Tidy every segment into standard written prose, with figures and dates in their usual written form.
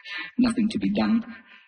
Nothing to be done.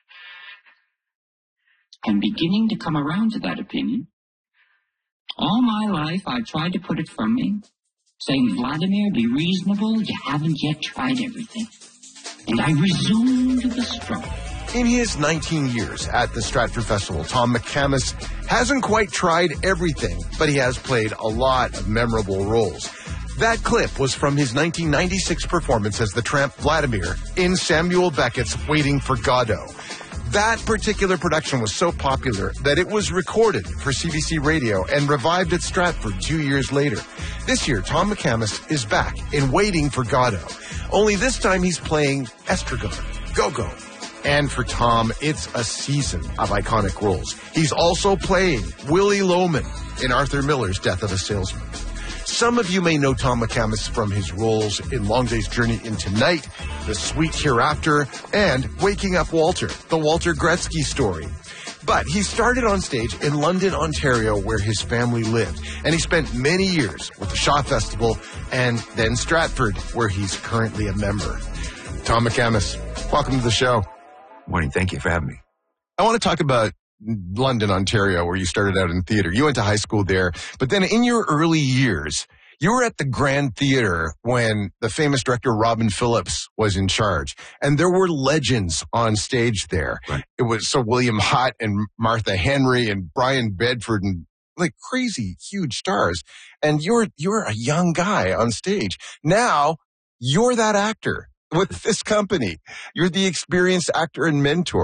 I'm beginning to come around to that opinion. All my life, I've tried to put it from me, saying, Vladimir, be reasonable, you haven't yet tried everything. And I resume to the struggle. In his 19 years at the Stratford Festival, Tom McCamus hasn't quite tried everything, but he has played a lot of memorable roles. That clip was from his 1996 performance as the tramp Vladimir in Samuel Beckett's Waiting for Godot. That particular production was so popular that it was recorded for CBC Radio and revived at Stratford 2 years later. This year, Tom McCamus is back in Waiting for Godot. Only this time he's playing Estragon, Go-Go. And for Tom, it's a season of iconic roles. He's also playing Willie Loman in Arthur Miller's Death of a Salesman. Some of you may know Tom McCamus from his roles in Long Day's Journey into Night, The Sweet Hereafter, and Waking Up Walter, the Walter Gretzky story. But he started on stage in London, Ontario, where his family lived, and he spent many years with the Shaw Festival and then Stratford, where he's currently a member. Tom McCamus, welcome to the show. Morning. Thank you for having me. I want to talk about London, Ontario, where you started out in theater. You went to high school there, but then in your early years, you were at the Grand Theater when the famous director Robin Phillips was in charge, and there were legends on stage there. Right. It was Sir William Hutt and Martha Henry and Brian Bedford and like crazy huge stars. And you're a young guy on stage. Now you're that actor with this company. You're the experienced actor and mentor.